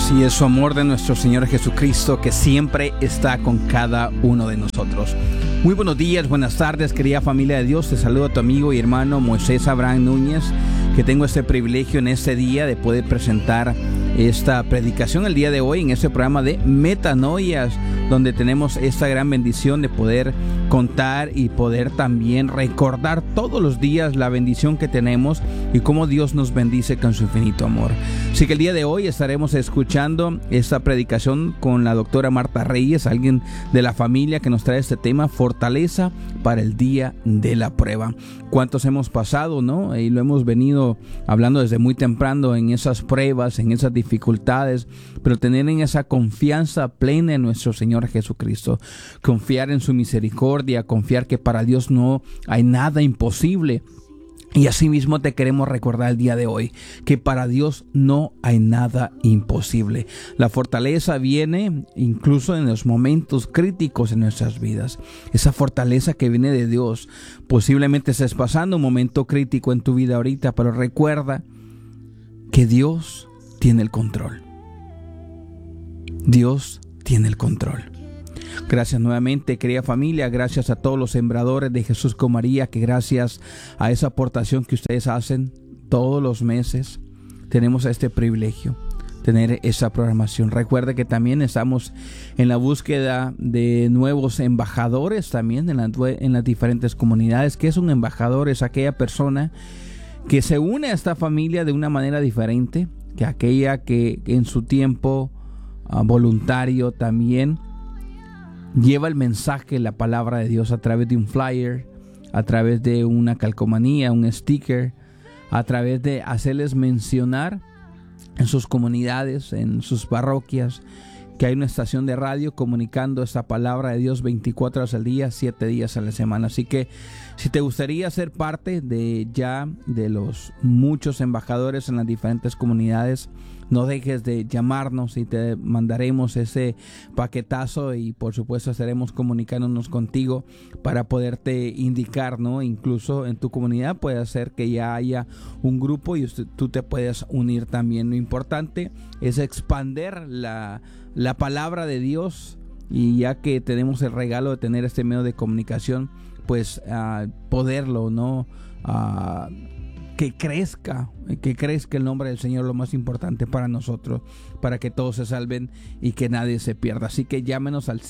Y es su amor de nuestro Señor Jesucristo que siempre está con cada uno de nosotros. Muy buenos días, buenas tardes, querida familia de Dios. Te saludo a tu amigo y hermano Moisés Abraham Núñez, que tengo este privilegio en este día de poder presentar esta predicación el día de hoy en este programa de Metanoias, donde tenemos esta gran bendición de poder contar y poder también recordar todos los días la bendición que tenemos y cómo Dios nos bendice con su infinito amor. Así que el día de hoy estaremos escuchando esta predicación con la doctora Marta Reyes, alguien de la familia que nos trae este tema, fortaleza para el día de la prueba. ¿Cuántos hemos pasado, no? Y lo hemos venido hablando desde muy temprano en esas pruebas, en esas dificultades, pero tener en esa confianza plena en nuestro Señor Jesucristo, confiar en su misericordia, confiar que para Dios no hay nada imposible. Y asimismo te queremos recordar el día de hoy que para Dios no hay nada imposible. La fortaleza viene incluso en los momentos críticos en nuestras vidas. Esa fortaleza que viene de Dios. Posiblemente estés pasando un momento crítico en tu vida ahorita, pero recuerda que Dios tiene el control. Dios tiene el control. Gracias nuevamente, querida familia, gracias a todos los sembradores de Jesús con María, que gracias a esa aportación que ustedes hacen todos los meses, tenemos este privilegio, tener esa programación. Recuerde que también estamos en la búsqueda de nuevos embajadores también en las diferentes comunidades. ¿Qué es un embajador? Es aquella persona que se une a esta familia de una manera diferente que aquella que en su tiempo voluntario también lleva el mensaje, la palabra de Dios a través de un flyer, a través de una calcomanía, un sticker, a través de hacerles mencionar en sus comunidades, en sus parroquias, que hay una estación de radio comunicando esta palabra de Dios 24 horas al día, 7 días a la semana. Así que si te gustaría ser parte de los muchos embajadores en las diferentes comunidades, no dejes de llamarnos y te mandaremos ese paquetazo y por supuesto estaremos comunicándonos contigo para poderte indicar, ¿no? Incluso en tu comunidad puede ser que ya haya un grupo y tú te puedas unir también. Lo importante es expander la palabra de Dios, y ya que tenemos el regalo de tener este medio de comunicación, pues poderlo, ¿no? Que crezca el nombre del Señor, lo más importante para nosotros, para que todos se salven y que nadie se pierda. Así que llámenos al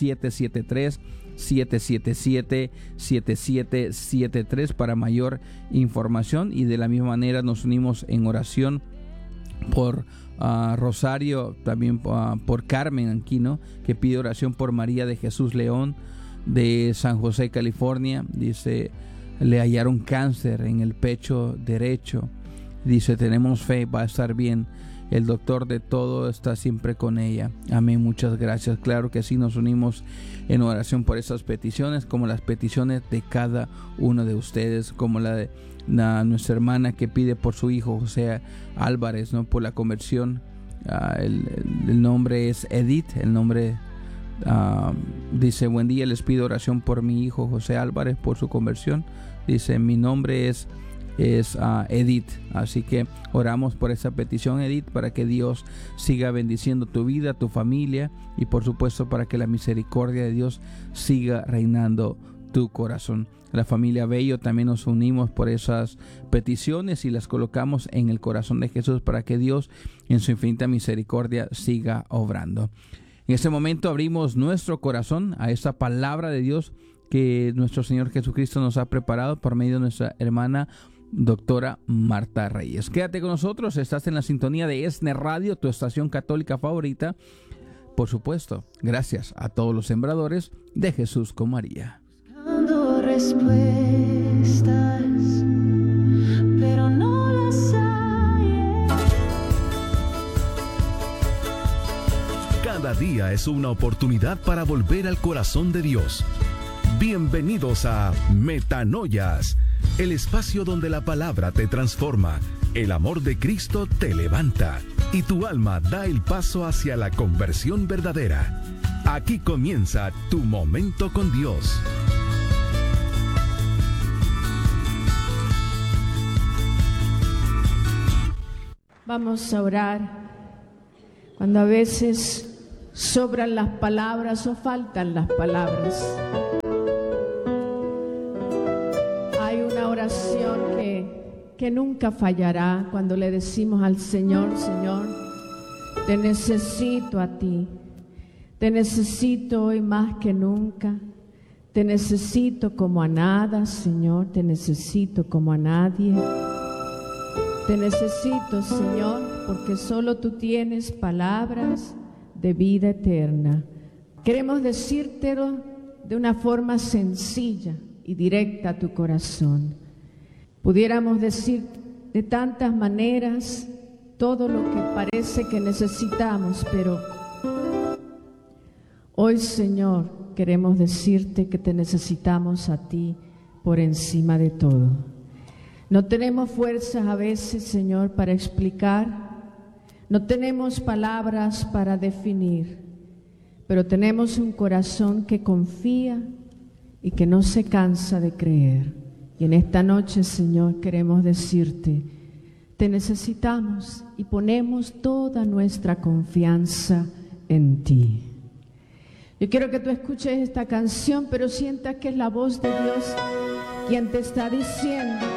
773-777-7773 para mayor información, y de la misma manera nos unimos en oración por Rosario, también por Carmen Anquino, que pide oración por María de Jesús León de San José, California. Dice, le hallaron cáncer en el pecho derecho. Dice, tenemos fe, va a estar bien. El doctor de todo está siempre con ella. Amén, muchas gracias. Claro que sí, nos unimos en oración por esas peticiones, como las peticiones de cada uno de ustedes, como la de nuestra hermana que pide por su hijo José Álvarez, ¿no? Por la conversión. El nombre es Edith, el nombre dice, buen día, les pido oración por mi hijo José Álvarez por su conversión. Dice, mi nombre es Edith. Así que oramos por esa petición, Edith, para que Dios siga bendiciendo tu vida, tu familia, y por supuesto para que la misericordia de Dios siga reinando tu corazón. La familia Bello también nos unimos por esas peticiones y las colocamos en el corazón de Jesús para que Dios en su infinita misericordia siga obrando. En este momento abrimos nuestro corazón a esta palabra de Dios que nuestro Señor Jesucristo nos ha preparado por medio de nuestra hermana doctora Marta Reyes. Quédate con nosotros, estás en la sintonía de ESNE Radio, tu estación católica favorita. Por supuesto, gracias a todos los sembradores de Jesús con María. Buscando respuestas, pero no las hay. Cada día es una oportunidad para volver al corazón de Dios. Bienvenidos a Metanoias, el espacio donde la palabra te transforma, el amor de Cristo te levanta y tu alma da el paso hacia la conversión verdadera. Aquí comienza tu momento con Dios. Vamos a orar. cuando a veces sobran las palabras o faltan las palabras. Hay una oración que nunca fallará cuando le decimos al Señor: Señor, te necesito a ti, te necesito hoy más que nunca, te necesito como a nada, Señor, te necesito como a nadie. Te necesito, Señor, porque solo tú tienes palabras de vida eterna. Queremos decírtelo de una forma sencilla y directa a tu corazón. Pudiéramos decir de tantas maneras todo lo que parece que necesitamos, pero hoy, Señor, queremos decirte que te necesitamos a ti por encima de todo. No tenemos fuerzas a veces, Señor, para explicar, no tenemos palabras para definir, pero tenemos un corazón que confía y que no se cansa de creer. Y en esta noche, Señor, queremos decirte, te necesitamos y ponemos toda nuestra confianza en ti. Yo quiero que tú escuches esta canción, pero sientas que es la voz de Dios quien te está diciendo